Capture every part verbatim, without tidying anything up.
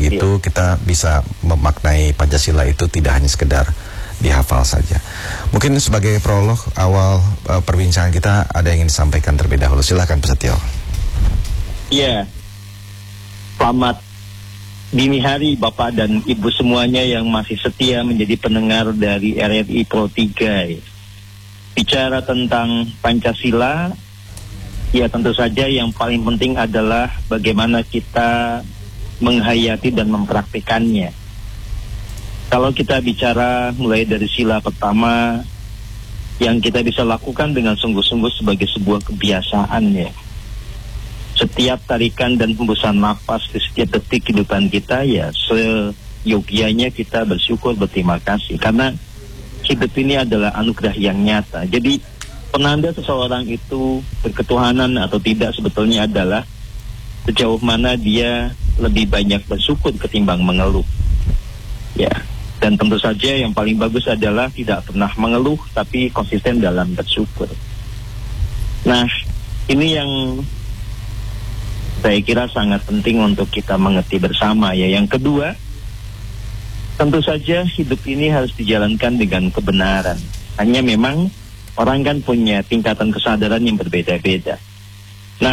itu yeah. kita bisa memaknai Pancasila itu tidak hanya sekedar dihafal saja. Mungkin sebagai prolog awal uh, perbincangan kita ada yang ingin disampaikan terlebih dahulu. Silakan Pak Setio. Iya. Yeah. Selamat dini hari Bapak dan Ibu semuanya yang masih setia menjadi pendengar dari R R I Pro tiga. Bicara tentang Pancasila, ya tentu saja yang paling penting adalah bagaimana kita menghayati dan mempraktikannya. Kalau kita bicara mulai dari sila pertama, yang kita bisa lakukan dengan sungguh-sungguh sebagai sebuah kebiasaan ya. Setiap tarikan dan hembusan nafas di setiap detik kehidupan kita ya seyogianya kita bersyukur, berterima kasih. Karena hidup ini adalah anugerah yang nyata. Jadi penanda seseorang itu berketuhanan atau tidak sebetulnya adalah sejauh mana dia lebih banyak bersyukur ketimbang mengeluh. Ya. Dan tentu saja yang paling bagus adalah tidak pernah mengeluh tapi konsisten dalam bersyukur. Nah, ini yang saya kira sangat penting untuk kita mengerti bersama ya. Yang kedua, tentu saja hidup ini harus dijalankan dengan kebenaran. Hanya memang orang kan punya tingkatan kesadaran yang berbeda-beda. Nah,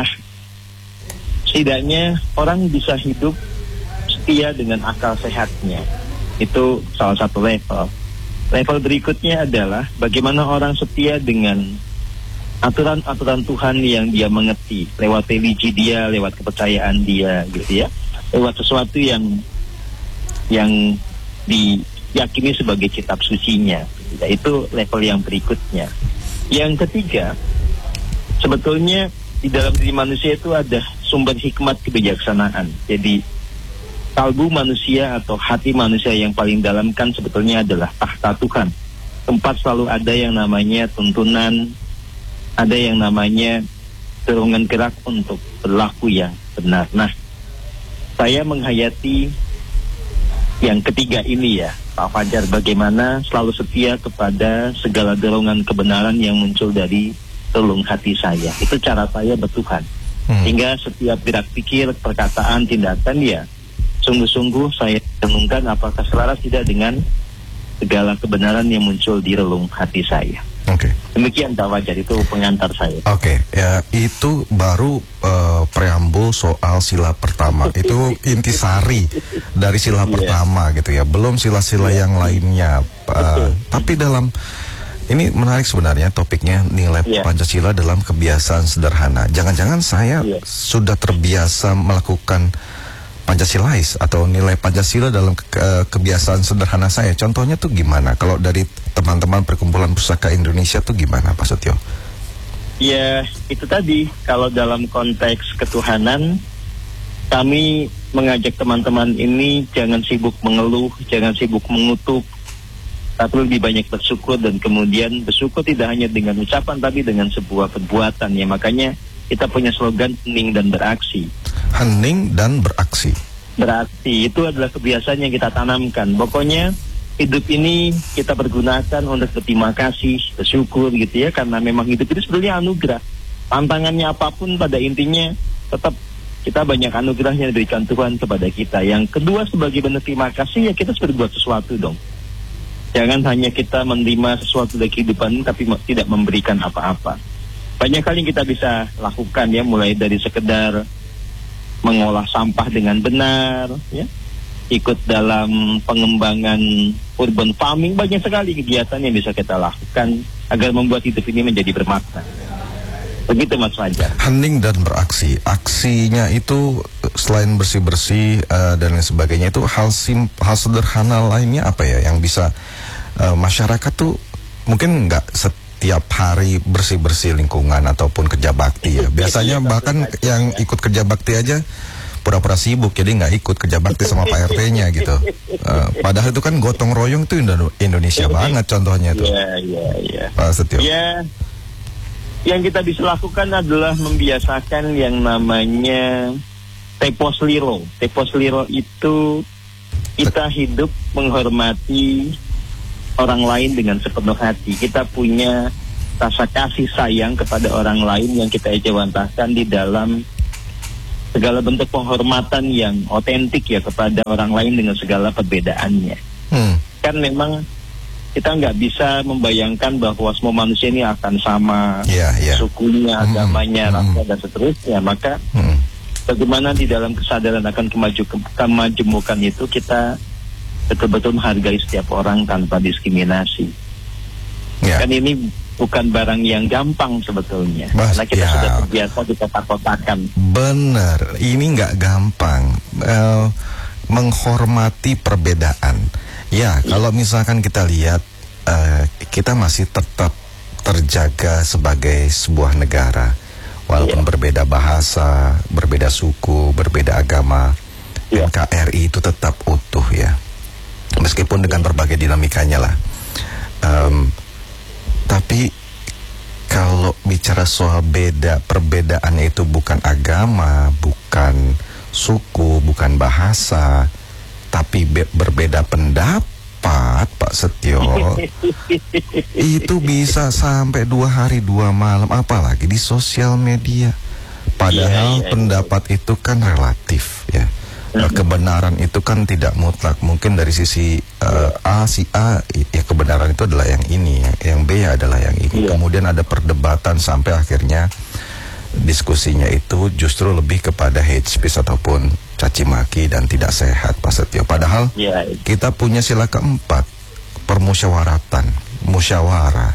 setidaknya orang bisa hidup setia dengan akal sehatnya. Itu salah satu level. Level berikutnya adalah bagaimana orang setia dengan aturan-aturan Tuhan yang dia mengerti lewat religi dia, lewat kepercayaan dia, gitu ya, lewat sesuatu yang yang diyakini sebagai kitab sucinya. Itu level yang berikutnya. Yang ketiga, sebetulnya di dalam diri manusia itu ada sumber hikmat kebijaksanaan. Jadi kalbu manusia atau hati manusia yang paling dalam kan sebetulnya adalah tahta Tuhan. Tempat selalu ada yang namanya tuntunan, ada yang namanya dorongan gerak untuk berlaku yang benar. Nah, saya menghayati yang ketiga ini ya, Pak Fajar, bagaimana selalu setia kepada segala dorongan kebenaran yang muncul dari relung hati saya. Itu cara saya bertuhan. Hmm. Sehingga setiap gerak pikir, perkataan, tindakan ya, sungguh-sungguh saya renungkan apakah selaras tidak dengan segala kebenaran yang muncul di relung hati saya. Oke. Okay. Demikian Pak Fajar, itu pengantar saya. Oke, okay. Ya itu baru uh, preambul soal sila pertama. Itu intisari dari sila yeah. pertama gitu ya. Belum sila-sila yeah. yang lainnya. Uh, tapi dalam ini menarik sebenarnya topiknya nilai yeah. Pancasila dalam kebiasaan sederhana. Jangan-jangan saya yeah. sudah terbiasa melakukan Pancasilais atau nilai Pancasila dalam ke kebiasaan sederhana saya. Contohnya tuh gimana? Kalau dari teman-teman Perkumpulan Pusaka Indonesia tuh gimana, Pak Setio? Ya, itu tadi. Kalau dalam konteks ketuhanan, kami mengajak teman-teman ini jangan sibuk mengeluh, jangan sibuk mengutuk, tapi lebih banyak bersyukur. Dan kemudian bersyukur tidak hanya dengan ucapan, tapi dengan sebuah perbuatan. Ya, makanya kita punya slogan hening dan beraksi. Hening dan beraksi. Beraksi itu adalah kebiasaan yang kita tanamkan. Pokoknya hidup ini kita pergunakan untuk berterima kasih, bersyukur gitu ya, karena memang hidup itu sebetulnya anugerah. Tantangannya apapun pada intinya tetap kita banyak anugerah yang diberikan Tuhan kepada kita. Yang kedua, sebagai bentuk terima kasih ya kita harus berbuat sesuatu dong. Jangan hanya kita menerima sesuatu dari kehidupan tapi tidak memberikan apa-apa. Banyak kali yang kita bisa lakukan ya, mulai dari sekedar mengolah sampah dengan benar, ya, ikut dalam pengembangan urban farming. Banyak sekali kegiatan yang bisa kita lakukan agar membuat hidup ini menjadi bermakna. Begitu Mas Fajar. Hening dan beraksi. Aksinya itu selain bersih-bersih uh, dan lain sebagainya, itu hal sim hal sederhana lainnya apa ya yang bisa uh, masyarakat tuh mungkin nggak setiap hari bersih-bersih lingkungan ataupun kerja bakti ya. Biasanya bahkan yang ikut kerja bakti aja pura-pura sibuk, jadi nggak ikut kerja bakti sama Pak R T-nya gitu. Uh, padahal itu kan gotong royong itu Indonesia banget contohnya tuh. Iya, iya, iya. Pak Setio. Iya. Yang kita bisa lakukan adalah membiasakan yang namanya tepos liro. Tepos liro itu kita hidup menghormati orang lain dengan sepenuh hati. Kita punya rasa kasih sayang kepada orang lain yang kita ejawantahkan di dalam segala bentuk penghormatan yang otentik ya kepada orang lain dengan segala perbedaannya. Hmm. Kan memang kita nggak bisa membayangkan bahwa semua manusia ini akan sama, yeah, yeah. sukunya, hmm. agamanya, hmm. rasa dan seterusnya. Maka hmm. bagaimana di dalam kesadaran akan kemaju- kemajemukan itu kita betul-betul menghargai setiap orang tanpa diskriminasi. Yeah. Kan ini bukan barang yang gampang sebetulnya. Mas, karena kita ya. sudah terbiasa dikotak-kotakan. Benar, ini nggak gampang. Uh, menghormati perbedaan. Ya, ya, kalau misalkan kita lihat, uh, kita masih tetap terjaga sebagai sebuah negara. Walaupun ya. berbeda bahasa, berbeda suku, berbeda agama, ya. N K R I itu tetap utuh ya. Meskipun dengan berbagai dinamikanya lah. Um, Tapi kalau bicara soal beda, perbedaan itu bukan agama, bukan suku, bukan bahasa, tapi be- berbeda pendapat, Pak Setio, itu bisa sampai dua hari dua malam, apalagi di sosial media. Padahal yeah, yeah, pendapat yeah. itu kan relatif, ya. Kebenaran itu kan tidak mutlak. Mungkin dari sisi uh, A, si A, ya kebenaran itu adalah yang ini, yang B adalah yang ini. Yeah. Kemudian ada perdebatan sampai akhirnya diskusinya itu justru lebih kepada hate speech ataupun caci maki dan tidak sehat, Pak Setio. Padahal yeah. kita punya sila keempat, permusyawaratan, musyawarah.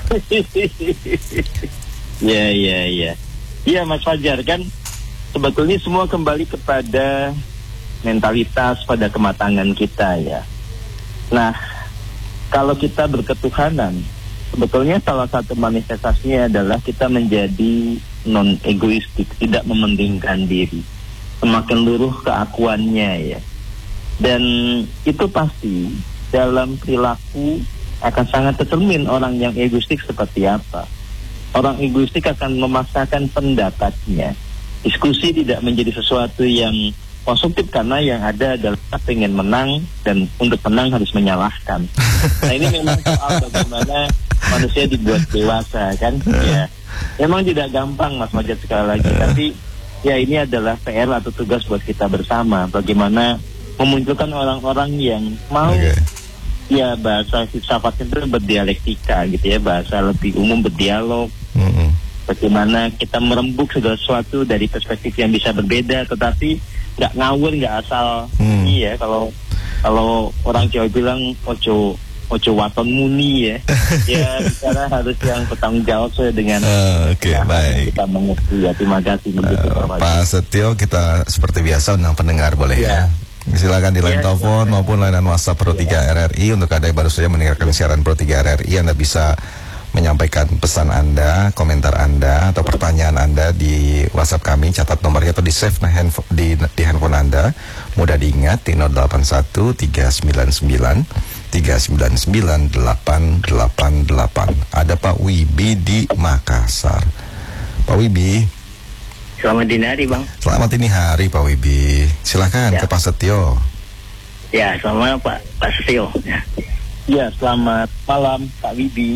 Ya, ya, ya. Iya, Mas Fajar, kan sebetulnya semua kembali kepada mentalitas, pada kematangan kita ya. Nah, kalau kita berketuhanan, sebetulnya salah satu manifestasinya adalah kita menjadi non-egoistik, tidak mementingkan diri, semakin luruh keakuannya ya. Dan itu pasti dalam perilaku akan sangat tercermin orang yang egoistik seperti apa. Orang egoistik akan memaksakan pendapatnya. Diskusi tidak menjadi sesuatu yang konstruktif karena yang ada adalah pengen menang dan untuk menang harus menyalahkan. Nah ini memang soal bagaimana manusia dibuat dewasa kan? Ya, memang tidak gampang Mas Majid sekali lagi. Tapi ya ini adalah P R atau tugas buat kita bersama. Bagaimana memunculkan orang-orang yang mau okay. ya bahasa filsafat itu berdialektika gitu ya, bahasa lebih umum berdialog. Mm-hmm. Bagaimana kita merembuk segala sesuatu dari perspektif yang bisa berbeda, tetapi nggak ngawur, nggak asal hmm. iya kalau kalau orang Jawa bilang ojo ojo waton muni ya ya bicara harus yang bertanggung jawab sesuai dengan uh, oke okay, baik kita mengerti ya. Terima kasih uh, Pak Setio. Kita seperti biasa undang pendengar boleh ya, ya? Silakan di line ya, telepon ya, maupun layanan WhatsApp Pro tiga ya. R R I. Untuk Anda yang baru saja mendengarkan siaran Pro tiga R R I, Anda bisa menyampaikan pesan Anda, komentar Anda, atau pertanyaan Anda di WhatsApp kami. Catat nomornya atau di save nah handphone, di, di handphone Anda. Mudah diingat di nol delapan satu tiga sembilan sembilan tiga sembilan sembilan delapan delapan delapan. Ada Pak Wibi di Makassar. Pak Wibi. Selamat dini hari Bang. Selamat dini hari Pak Wibi. Silakan ya. Ke Pak Setio. Ya, selamat Pak Pak Setio. Ya. Ya, selamat malam Pak Wibi.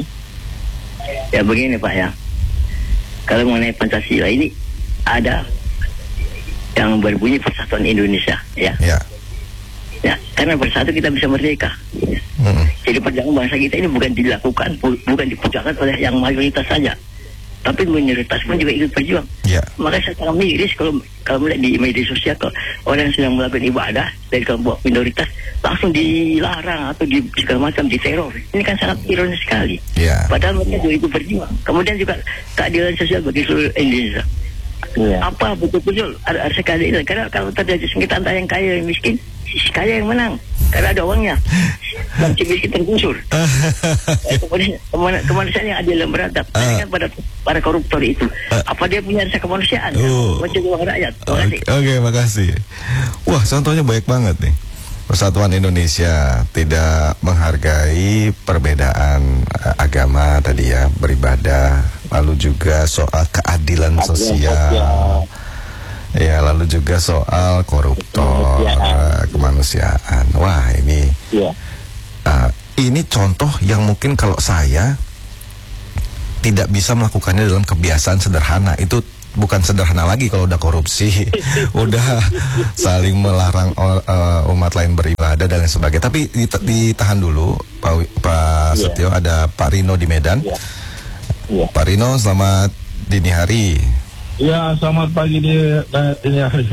Ya begini Pak ya, kalau mengenai Pancasila ini ada yang berbunyi Persatuan Indonesia ya. Ya. Ya, karena bersatu kita bisa merdeka. Hmm. Jadi perjuangan bangsa kita ini bukan dilakukan, bu- bukan diperjuangkan oleh yang mayoritas saja, tapi minoritas pun juga ikut berjuang. Ya. Makanya saya sangat miris kalau kalau melihat di media sosial kalau orang yang sedang melakukan ibadah dari kelompok minoritas langsung dilarang atau di segala macam diteror. Ini kan sangat ironis sekali. Yeah. Padahal mereka juga ikut berjuang. Kemudian juga keadilan sosial bagi seluruh Indonesia. Yeah. Apa betul-betul ada, ada keadilan? Karena kalau terjadi sengketa antara yang kaya yang miskin, si kaya yang menang karena ada uangnya, dan si miskin tergusur. Kemudian kemana, kemanusiaan yang adil dan beradab. Uh. Kan pada para koruptor itu, uh. apa dia punya rasa kemanusiaan? Uh. Mencuri uang rakyat. Oke, okay, makasih. Wah, contohnya baik banget nih. Persatuan Indonesia tidak menghargai perbedaan agama tadi ya, beribadah, lalu juga soal keadilan sosial. Ya, lalu juga soal koruptor, kemanusiaan. kemanusiaan. Wah, ini ya. uh, ini contoh yang mungkin kalau saya tidak bisa melakukannya dalam kebiasaan sederhana. Itu bukan sederhana lagi kalau udah korupsi, udah saling melarang uh, umat lain beribadah dan lain sebagainya. Tapi dit ditahan dulu, Pak, Pak yeah. Setio, ada Pak Rino di Medan. Yeah. Yeah. Pak Rino, selamat dini hari. Ya, selamat pagi di dini hari.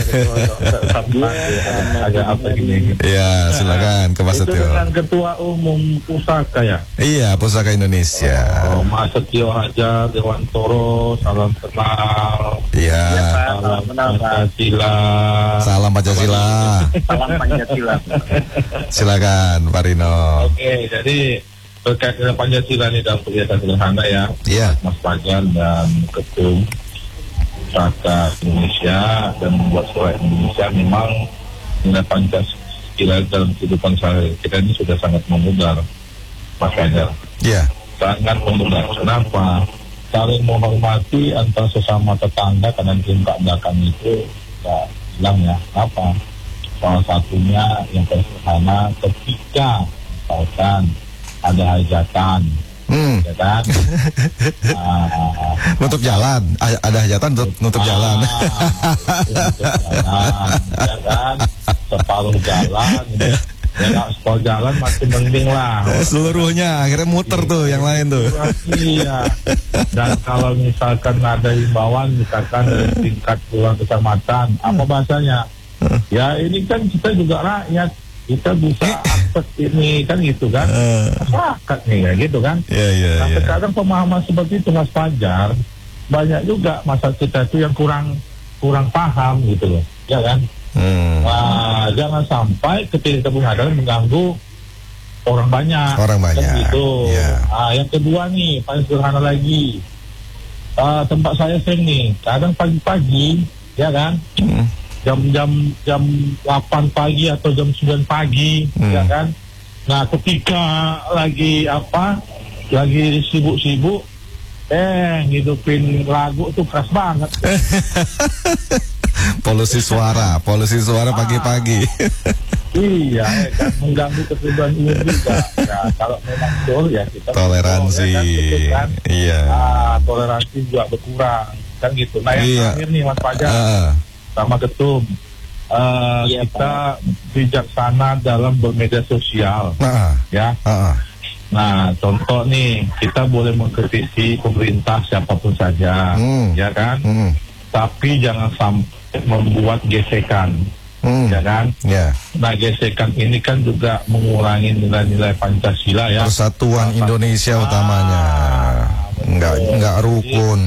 Agak apa gini? Ya, silakan ke Pak Setio. Itu dengan Ketua Umum Pusaka ya? Iya, Pusaka Indonesia. Oh, Mas Setio Hajar Dewantoro, salam kenal. Iya. Salam Pancasila. Salam Pancasila. Salam Pancasila. Silakan, Pak Rino. Oke, jadi terkait dengan Pancasila ini dalam kegiatan sederhana ya. Iya. Mas Fajar dan Ketum Pusaka Indonesia dan membuat sekolah Indonesia, memang nilai Pancasila dalam kehidupan sehari kita ini sudah sangat memudar, Mas Fajar. Iya. Sangat memudar. Kenapa? Saling menghormati antar sesama tetangga kanan kiri belakang itu ya hilang ya. Apa? Salah satunya yang sederhana, ketika misalkan ada hajatan, hmm. ya kan? Nah, nutup jalan, ada hajatan nutup, nutup ah, jalan. Nutup jalan, ya kan? Separuh jalan, ya, ya separuh jalan masih mending lah. Seluruhnya akhirnya muter tuh, yang lain tuh. Iya. Dan kalau misalkan ada himbauan, misalkan dari tingkat kelurahan kecamatan, apa bahasanya? Ya ini kan kita juga rakyat, kita bisa akses ini kan gitu kan, masyarakat nih ya gitu kan. Yeah, yeah, nah yeah. Sekarang pemahaman seperti itu Mas Fajar, banyak juga masyarakat kita itu yang kurang kurang paham gitu loh, ya kan. Hmm. Nah jangan sampai ketika penghadapan mengganggu orang banyak. Orang banyak. Kan gitu. Yeah. Nah yang kedua nih paling sederhana lagi, uh, tempat saya sering nih, kadang pagi-pagi, ya kan. Hmm. jam-jam jam delapan pagi atau jam sembilan pagi, hmm. ya kan. Nah, ketika lagi apa? Lagi sibuk-sibuk eh ngidupin lagu tuh keras banget. Polusi suara, polusi suara pagi-pagi. Iya, ya kan, mengganggu ketertiban umum juga. Nah, kalau memang betul ya kita toleransi. Betul, ya kan, betul, kan? Iya. Nah, toleransi juga berkurang kan gitu. Nah, yang iya. terakhir nih Mas Fajar. Uh. Sama Ketum, uh, iya, kita Pak. bijaksana dalam bermedia sosial, uh, ya. Uh, nah, contoh nih, kita boleh mengkritisi pemerintah siapapun saja, hmm. ya kan. Hmm. Tapi jangan sampai membuat gesekan, hmm. ya kan. Yeah. Nah, gesekan ini kan juga mengurangi nilai-nilai Pancasila ya. Persatuan nah, Indonesia ah, utamanya, nggak nggak rukun.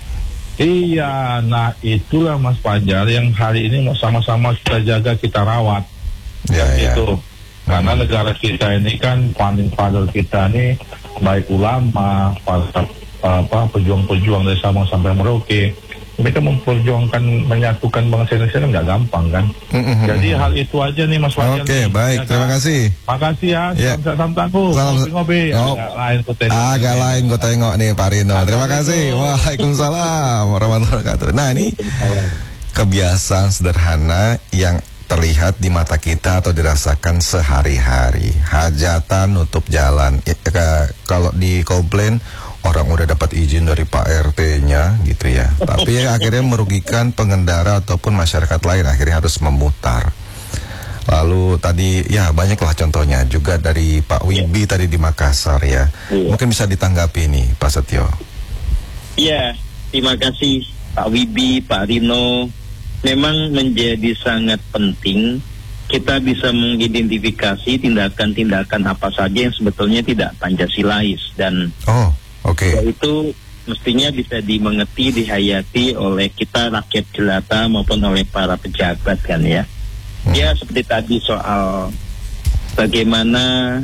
Iya, nah itulah Mas Fajar yang hari ini sama-sama kita jaga, kita rawat, ya, ya gitu. Ya. Karena negara kita ini kan founding father kita ini baik ulama, para apa pejuang-pejuang dari Sabang sampai Merauke. Mereka memperjuangkan menyatukan bangsa Indonesia kan nggak gampang kan. Mm-hmm. Jadi hal itu aja nih Mas Fajar. Oke, okay, baik, ya, terima kasih. Makasih ya, yeah. salam tangku. Ngopi-ngopi. Oh. Agak lain gue tengok. Agak lain gue tengok nih Pak Rino. Terima kasih. Waalaikumsalam warahmatullahi wabarakatuh. Nah ini kebiasaan sederhana yang terlihat di mata kita atau dirasakan sehari-hari. Hajatan, nutup jalan. Ya, kalau dikomplain, orang udah dapat izin dari Pak R T-nya gitu ya. Tapi ya, akhirnya merugikan pengendara ataupun masyarakat lain, akhirnya harus memutar. Lalu tadi ya banyaklah contohnya juga dari Pak Wibi tadi di Makassar ya. Mungkin bisa ditanggapi nih Pak Setio. Iya, terima kasih Pak Wibi, Pak Rino. Memang menjadi sangat penting kita bisa mengidentifikasi tindakan-tindakan apa saja yang sebetulnya tidak Pancasilais dan oh. Oke. Okay. Itu mestinya bisa dimengerti, dihayati oleh kita rakyat jelata maupun oleh para pejabat kan ya. Hmm. Ya seperti tadi soal bagaimana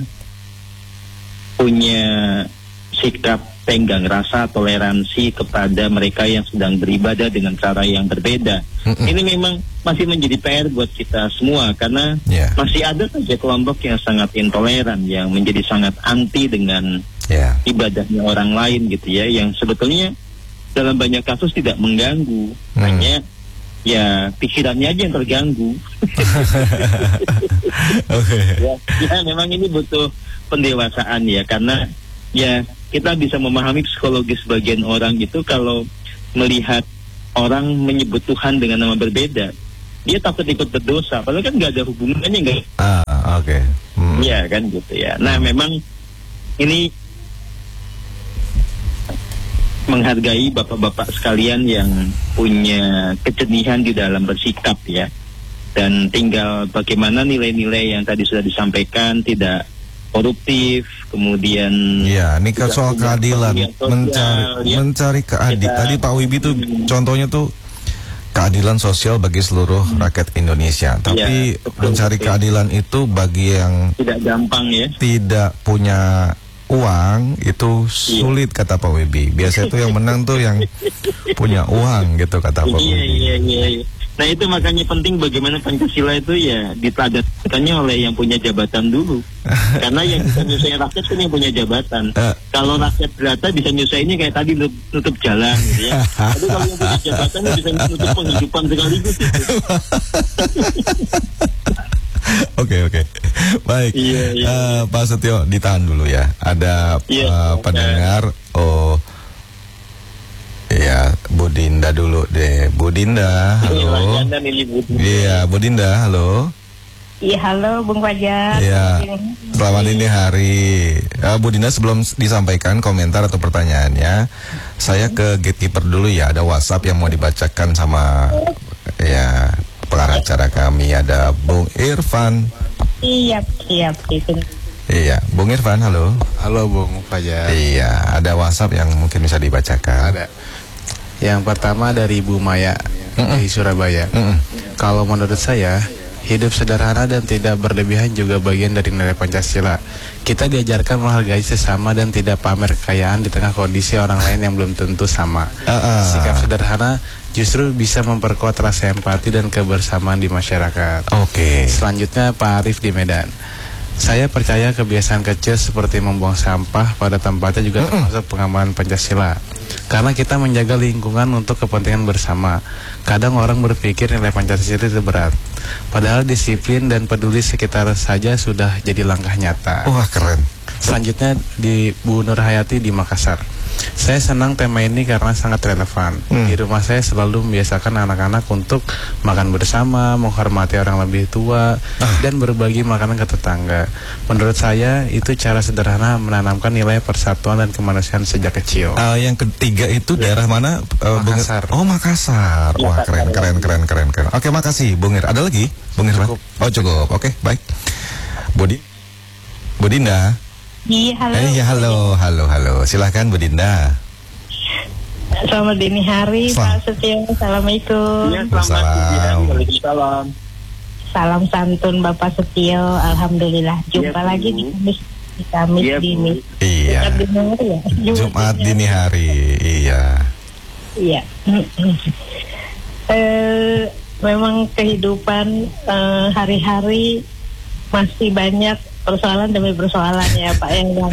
punya sikap tenggang rasa, toleransi kepada mereka yang sedang beribadah dengan cara yang berbeda. Hmm. Ini memang masih menjadi P R buat kita semua karena yeah. masih ada saja kelompok yang sangat intoleran, yang menjadi sangat anti dengan Yeah. ibadahnya orang lain gitu ya, yang sebetulnya dalam banyak kasus tidak mengganggu, hmm. hanya ya pikirannya aja yang terganggu. Okay. ya, ya memang ini butuh pendewasaan ya, karena ya kita bisa memahami psikologis sebagian orang itu kalau melihat orang menyebut Tuhan dengan nama berbeda, dia takut ikut berdosa, padahal kan nggak ada hubungannya, nggak? Ah, oke. Okay. Hmm. Iya kan gitu ya. Nah, memang ini menghargai bapak-bapak sekalian yang punya kejenihan di dalam bersikap ya. Dan tinggal bagaimana nilai-nilai yang tadi sudah disampaikan, tidak koruptif, kemudian ya, ini kan soal keadilan, mencari ya. mencari keadilan. Tadi Pak Wibi tuh hmm. contohnya tuh keadilan sosial bagi seluruh hmm. rakyat Indonesia. Tapi ya, betul, mencari betul. keadilan itu bagi yang tidak gampang ya, tidak punya uang itu sulit, iya. kata Pak Wibi. Biasanya tuh yang menang tuh yang punya uang gitu, kata Pak Wibi. Iya, iya, iya, iya. Nah, itu makanya penting bagaimana Pancasila itu ya diteladankannya oleh yang punya jabatan dulu. Karena yang bisa nyusahin rakyat kan yang punya jabatan. Uh. Kalau rakyat berata bisa nyusahinnya kayak tadi nutup jalan gitu ya. Tapi kalau yang punya jabatan bisa nutup penghidupan sekaligus itu. Oke oke, baik. Iya, iya. Uh, Pak Setio ditahan dulu ya. Ada iya, uh, pendengar. Oh, ya Bu Dinda dulu deh. Bu Dinda, halo. Iya, Bu Dinda, halo. Iya, halo Bung Fajar. Iya. Selamat dini hari. Uh, Bu Dinda, sebelum disampaikan komentar atau pertanyaannya, saya ke gatekeeper dulu ya. Ada WhatsApp yang mau dibacakan sama ya pengacara kami, ada Bung Irfan. Iya, siap, itu. Iya, Bung Irfan, halo. Halo Bung Fajar. Iya, ada WhatsApp yang mungkin bisa dibacakan. Ada. Yang pertama dari Ibu Maya mm-mm. di Surabaya. Mm-mm. Kalau menurut saya, hidup sederhana dan tidak berlebihan juga bagian dari nilai Pancasila. Kita diajarkan menghargai sesama dan tidak pamer kekayaan di tengah kondisi orang lain yang belum tentu sama. Uh-uh. Sikap sederhana justru bisa memperkuat rasa empati dan kebersamaan di masyarakat. Oke. Okay. Selanjutnya Pak Arif di Medan. Saya percaya kebiasaan kecil seperti membuang sampah pada tempatnya juga mm-mm. termasuk pengamalan Pancasila. Karena kita menjaga lingkungan untuk kepentingan bersama. Kadang orang berpikir nilai Pancasila itu berat. Padahal disiplin dan peduli sekitar saja sudah jadi langkah nyata. Wah, keren. Selanjutnya di Bu Nur Hayati di Makassar. Saya senang tema ini karena sangat relevan. Hmm. Di rumah saya selalu membiasakan anak-anak untuk makan bersama, menghormati orang lebih tua, ah. dan berbagi makanan ke tetangga. Menurut saya itu cara sederhana menanamkan nilai persatuan dan kemanusiaan sejak kecil. Uh, yang ketiga itu ya. Daerah mana? Uh, Makassar. Oh, Makassar. Wah, keren, keren, keren, keren, keren. Oke, makasih, Bung Ir. Ada lagi, Bung Ir? Cukup. Oh, cukup. Oke, baik. Budi, Bu Dinda. Iya, halo. Eh, ya, halo, halo, halo. Silahkan Bu Dinda. Selamat dini hari, Selamat. Pak Setio. Assalamualaikum. Ya, selamat Salam. Salam santun Bapak Setio. Alhamdulillah. Jumpa ya, lagi di Kamis, di Kamis ya, dini. Iya. Jumat dini hari ya. Jumat, Jumat dini hari. Iya. Iya. eh, memang kehidupan eh, hari-hari masih banyak persoalan demi persoalan ya Pak yang yang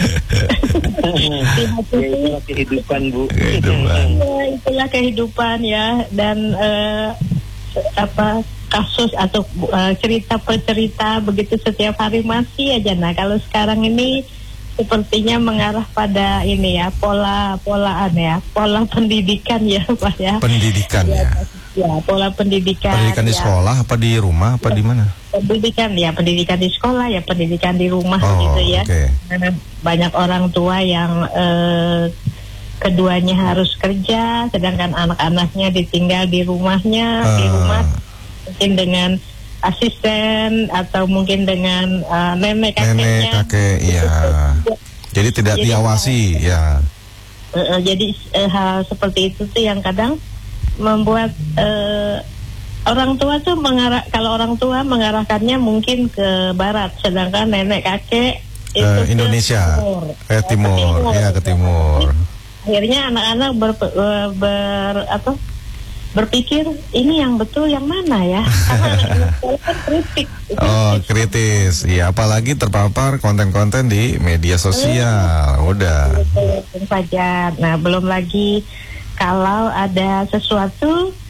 itulah kehidupan Bu. Kehidupan. Ya, itulah kehidupan ya, dan uh, apa kasus atau uh, cerita per cerita begitu setiap hari masih aja. Nah, kalau sekarang ini sepertinya mengarah pada ini ya, pola polaan ya, pola pendidikan ya Pak ya. Pendidikan ya. Ya, pola pendidikan. Pendidikan di ya. sekolah apa di rumah apa ya, di mana? Pendidikan ya, pendidikan di sekolah ya, pendidikan di rumah oh, gitu ya. Okay. Banyak orang tua yang eh, keduanya harus kerja, sedangkan anak-anaknya ditinggal di rumahnya, uh. di rumah mungkin dengan asisten atau mungkin dengan uh, nenek kakeknya. Nenek kakek, iya. Jadi tidak jadi, diawasi, ya. Uh, uh, jadi uh, hal seperti itu tuh yang kadang membuat uh, orang tua tuh mengarah, kalau orang tua mengarahkannya mungkin ke barat, sedangkan nenek kakek itu uh, Indonesia, ke timur, eh, timur, ke timur, ya ke timur. Akhirnya anak-anak ber, ber, ber apa? berpikir ini yang betul yang mana ya? Karena anak-anak kan kritik. Oh, kritis. Iya, apalagi terpapar konten-konten di media sosial. Hmm. Udah. Saja. Nah, belum lagi kalau ada sesuatu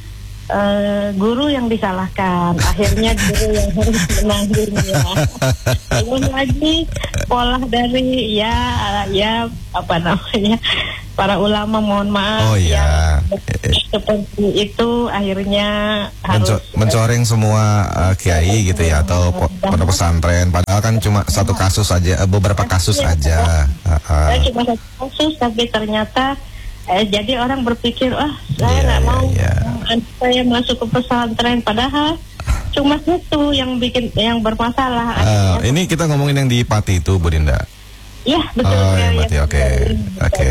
uh, guru yang disalahkan, akhirnya guru yang harus menanggungnya. Belum lagi pola dari ya ya apa namanya para ulama, mohon maaf, oh, iya. yang seperti itu akhirnya Menco harus mencoreng semua uh, kiai gitu ya, atau pondok pesantren, padahal kan cuma satu kasus saja, beberapa kasus saja. Uh, uh. Cuma satu kasus, tapi ternyata eh, jadi orang berpikir, ah saya nggak yeah, mau yeah, yeah. saya masuk ke pesantren, padahal cuma satu yang bikin yang bermasalah. Uh, ini kita ngomongin yang di Pati itu, Bu Dinda. Iya betul. Oh, ya, ya, oke, oke.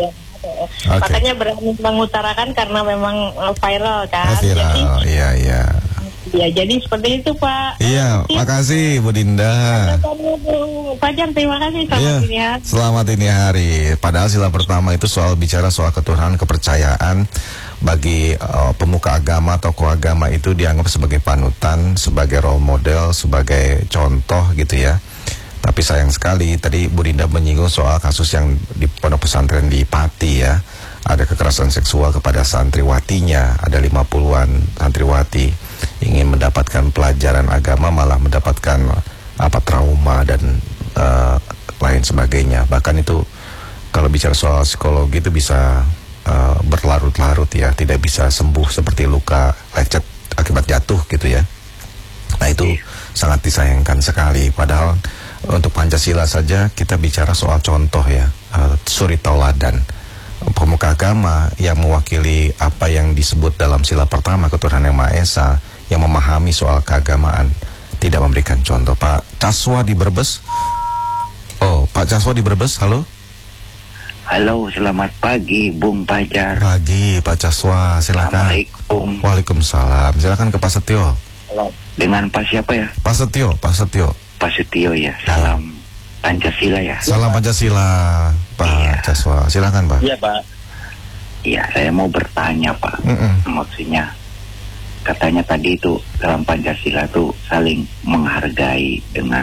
Makanya berani mengutarakan karena memang viral kan. Viral, jadi, iya iya. Ya jadi seperti itu Pak. Iya, makasih Bu Dinda. Bu Fajar, terima kasih. Selamat iya, ini hari. Selamat ini hari. Padahal sila pertama itu soal bicara soal ketuhanan, kepercayaan. Bagi uh, pemuka agama, tokoh agama itu dianggap sebagai panutan, sebagai role model, sebagai contoh gitu ya. Tapi sayang sekali tadi Bu Dinda menyinggung soal kasus yang di pondok pesantren di Pati ya. Ada kekerasan seksual kepada santriwatinya, ada lima puluhan santriwati ingin mendapatkan pelajaran agama malah mendapatkan apa trauma dan uh, lain sebagainya. Bahkan itu kalau bicara soal psikologi itu bisa uh, berlarut-larut ya, tidak bisa sembuh seperti luka lecet akibat jatuh gitu ya. Nah itu sangat disayangkan sekali. Padahal untuk Pancasila saja kita bicara soal contoh ya, uh, suri tauladan. Pemuka agama yang mewakili apa yang disebut dalam sila pertama ketuhanan yang Maha Esa, yang memahami soal keagamaan, tidak memberikan contoh. Pak Caswa di Brebes. Oh, Pak Caswa di Brebes, halo. Halo, selamat pagi Bung Fajar. Pagi Pak Caswa, silakan. Assalamualaikum. Waalaikumsalam. Silakan ke Pak Setio. Halo. Dengan Pak siapa ya? Pak Setio, Pak Setio. Pak Setio ya. Salam Pancasila ya. Salam Pancasila, Pak iya. Caswa. Silakan Pak. Iya Pak. Iya, saya mau bertanya Pak. Mm -mm. Maksudnya katanya tadi itu dalam Pancasila tuh saling menghargai dengan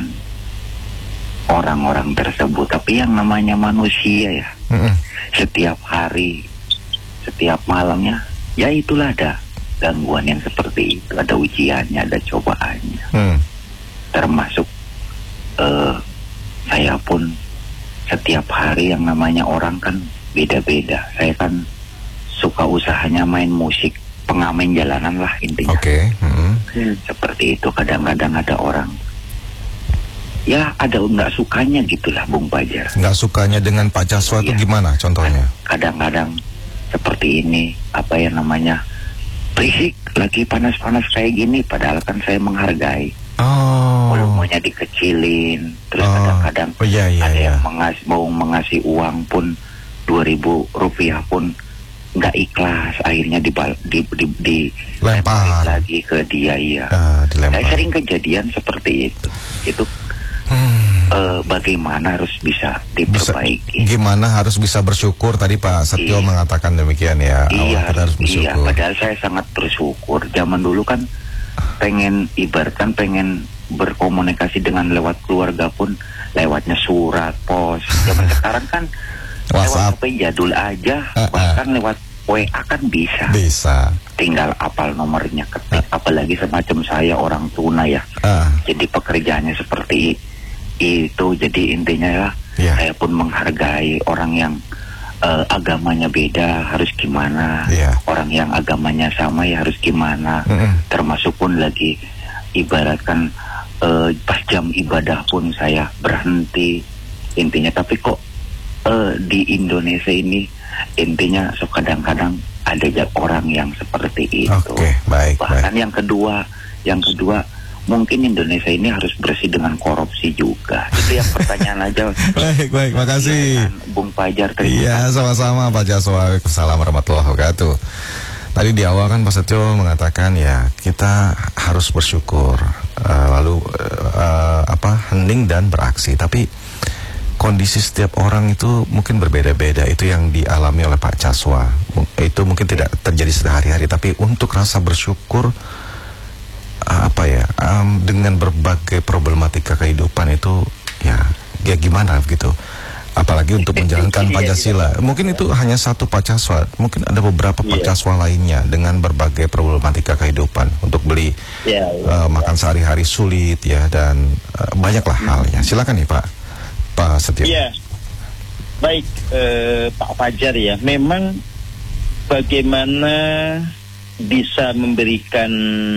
orang-orang tersebut. Tapi yang namanya manusia ya, mm -mm. setiap hari, setiap malamnya, ya itulah ada gangguan yang seperti itu. Ada ujiannya, ada cobaannya. Mm. Termasuk uh, saya pun setiap hari yang namanya orang kan beda-beda. Saya kan suka usahanya main musik, pengamen jalanan lah intinya. Oke. Okay. Mm-hmm. Seperti itu, kadang-kadang ada orang ya ada nggak sukanya gitulah Bung Fajar. Nggak sukanya dengan Pak Caswa itu ya. Gimana contohnya? Kadang-kadang seperti ini, apa yang namanya berisik, lagi panas-panas kayak gini, padahal kan saya menghargai. Oh. Volumenya dikecilin, terus kadang-kadang oh. oh, iya, iya, ada iya. yang mengas mau mengasih uang pun dua ribu rupiah pun nggak ikhlas, akhirnya dibal di, di, di lempar lagi ke dia ya. Uh, Saya sering kejadian seperti itu. Itu hmm. uh, bagaimana harus bisa diperbaiki? Bisa, gimana harus bisa bersyukur? Tadi Pak Setio iya. mengatakan demikian ya. Iya, harus bersyukur. Iya, padahal saya sangat bersyukur. Zaman dulu kan pengen ibaratkan pengen berkomunikasi dengan lewat keluarga pun lewatnya surat, pos. Zaman sekarang kan WhatsApp lewat H P jadul aja, uh, uh. bahkan lewat W A kan bisa. Bisa. Tinggal apal nomornya, ketik. Uh. Apalagi semacam saya orang tuna ya. Uh. Jadi pekerjaannya seperti itu. Jadi intinya ya, yeah. saya pun menghargai orang yang uh, agamanya beda harus gimana, yeah. orang yang agamanya sama ya harus gimana. Mm-hmm. Termasuk pun lagi ibaratkan uh, pas jam ibadah pun saya berhenti intinya. Tapi kok uh, di Indonesia ini intinya so kadang-kadang ada orang yang seperti itu. Okay, baik, bahkan baik. yang kedua yang kedua mungkin Indonesia ini harus bersih dengan korupsi juga. Itu yang pertanyaan aja. Baik, baik, makasih. Bung Fajar, terima Iya, sama-sama Pak Caswa. Waalaikumsalam warahmatullahi wabarakatuh. Tadi di awal kan Pak Setio mengatakan ya kita harus bersyukur, uh, lalu uh, apa hening dan beraksi. Tapi kondisi setiap orang itu mungkin berbeda-beda. Itu yang dialami oleh Pak Caswa. Itu mungkin tidak terjadi sehari-hari, tapi untuk rasa bersyukur apa ya um, dengan berbagai problematika kehidupan itu ya ya gimana gitu. Apalagi untuk menjalankan Pancasila. Mungkin itu hanya satu Pancasila, mungkin ada beberapa Pancasila lainnya dengan berbagai problematika kehidupan. Untuk beli yeah, uh, yeah, makan yeah. sehari-hari sulit ya, dan uh, banyaklah hmm. halnya. Silakan nih Pak Pak Setio. Iya, baik eh, Pak Fajar ya. Memang bagaimana bisa memberikan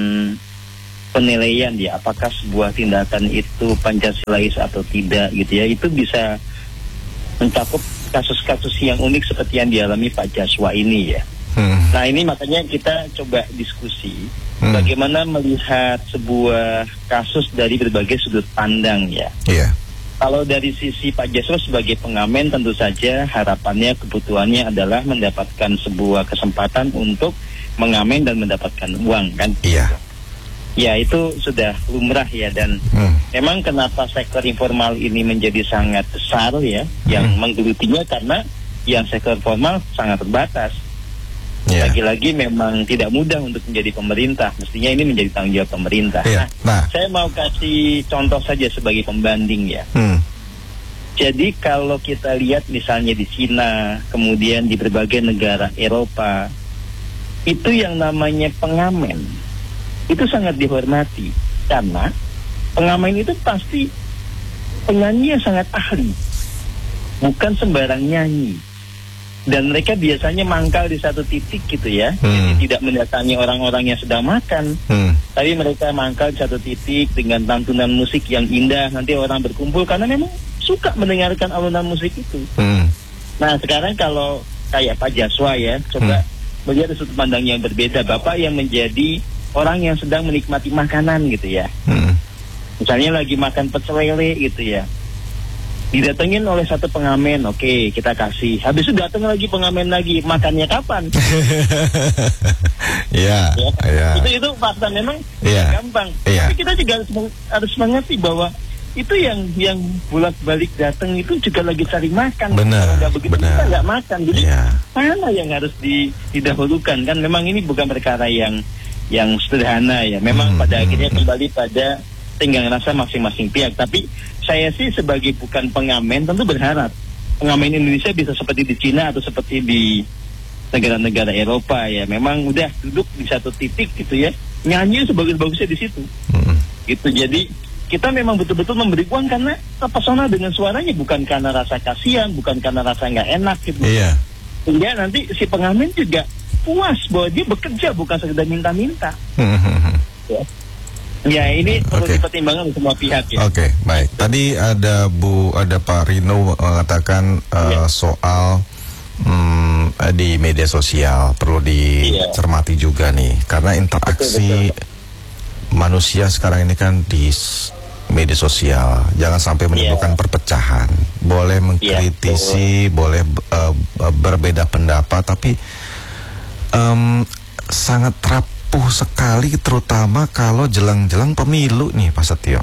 penilaian ya, apakah sebuah tindakan itu Pancasilais atau tidak gitu ya, itu bisa mencakup kasus-kasus yang unik seperti yang dialami Pak Jaswa ini ya. Hmm. Nah ini makanya kita coba diskusi hmm. bagaimana melihat sebuah kasus dari berbagai sudut pandang ya. Iya. Yeah. Kalau dari sisi Pak Jaswa sebagai pengamen, tentu saja harapannya, kebutuhannya adalah mendapatkan sebuah kesempatan untuk mengamen dan mendapatkan uang kan. Iya. Ya itu sudah lumrah ya, dan hmm. memang kenapa sektor informal ini menjadi sangat besar ya, hmm. yang menggelutinya karena yang sektor formal sangat terbatas. Yeah. Lagi-lagi memang tidak mudah untuk menjadi pemerintah, mestinya ini menjadi tanggung jawab pemerintah. Yeah. Nah, nah, saya mau kasih contoh saja sebagai pembanding ya. Hmm. Jadi kalau kita lihat misalnya di Cina, kemudian di berbagai negara Eropa, itu yang namanya pengamen itu sangat dihormati, karena pengamen itu pasti penyanyi yang sangat ahli, bukan sembarang nyanyi, dan mereka biasanya mangkal di satu titik gitu ya. hmm. Jadi tidak mendatangi orang-orang yang sedang makan, hmm. tapi mereka mangkal di satu titik dengan lantunan musik yang indah, nanti orang berkumpul karena memang suka mendengarkan alunan musik itu. hmm. Nah sekarang kalau kayak Pak Jaswa ya, coba hmm. melihat sudut pandang yang berbeda, Bapak yang menjadi orang yang sedang menikmati makanan gitu ya. Hmm. Misalnya lagi makan pecel lele gitu ya, didatengin oleh satu pengamen, oke okay, kita kasih. Habis itu datang lagi pengamen lagi, makannya kapan? Iya. ya. yeah. Itu itu fakta memang yeah. gampang. Yeah. Tapi kita juga harus, harus mengerti bahwa itu yang yang bolak-balik datang itu juga lagi cari makan. Benar. Kalau begitu benar. kita nggak makan. Jadi yeah. mana yang harus di, didahulukan kan? Memang ini bukan perkara yang yang sederhana ya. Memang hmm, pada akhirnya kembali pada tenggang rasa masing-masing pihak. Tapi saya sih sebagai bukan pengamen tentu berharap pengamen Indonesia bisa seperti di Cina atau seperti di negara-negara Eropa ya. Memang udah duduk di satu titik gitu ya, nyanyi sebagus-bagusnya di situ. Hmm. Gitu. Jadi kita memang betul-betul memberi uang karena terpesona dengan suaranya, bukan karena rasa kasihan, bukan karena rasa nggak enak gitu. Iya. Sehingga nanti si pengamen juga puas bahwa dia bekerja, bukan sekedar minta-minta. ya. ya ini perlu okay. dipertimbangkan semua pihak ya. Oke, okay, baik. Tadi ada Bu, ada Pak Rino mengatakan uh, yeah. soal um, di media sosial perlu dicermati yeah. juga nih, karena interaksi betul, betul. manusia sekarang ini kan di media sosial, jangan sampai menimbulkan yeah. perpecahan. Boleh mengkritisi, yeah, boleh uh, berbeda pendapat, tapi Um, sangat rapuh sekali, terutama kalau jelang-jelang pemilu nih Pak Setio.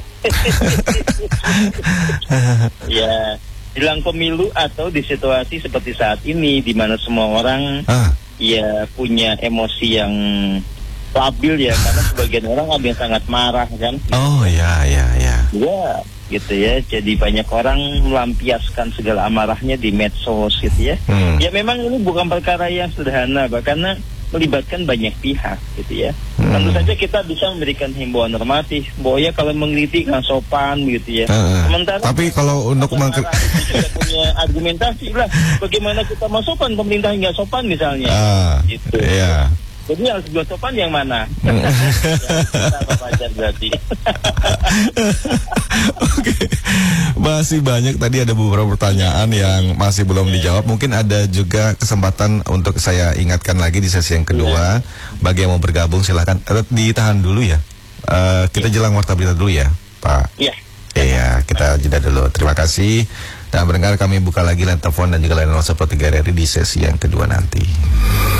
Ya, jelang pemilu atau di situasi seperti saat ini, di mana semua orang ah. ya punya emosi yang labil ya, karena sebagian orang ada yang sangat marah kan. Oh ya ya ya. Ya, gitu ya. Jadi banyak orang melampiaskan segala amarahnya di medsos gitu ya. Hmm. Ya memang ini bukan perkara yang sederhana, bahkan melibatkan banyak pihak gitu ya. Hmm. Tentu saja kita bisa memberikan himbauan normatif, bahwa ya kalau mengkritik kan sopan gitu ya. Uh, Sementara tapi kalau untuk mengkritik juga punya argumentasi lah, bagaimana kita mau sopan, pemerintah nggak sopan misalnya. Uh, gitu. Yeah. Jadi harus buat sopan yang mana? Hmm. Ya, kita Fajar berarti. Oke, masih banyak tadi, ada beberapa pertanyaan yang masih belum dijawab. Mungkin ada juga kesempatan untuk saya ingatkan lagi di sesi yang kedua. Bagi yang mau bergabung silahkan. Ditahan dulu ya. Uh, kita jelang warta berita dulu ya, Pak. Iya. Iya, kita jeda dulu. Terima kasih. Dan mendengar kami buka lagi line telepon dan juga line nol satu tiga R R I di sesi yang kedua nanti.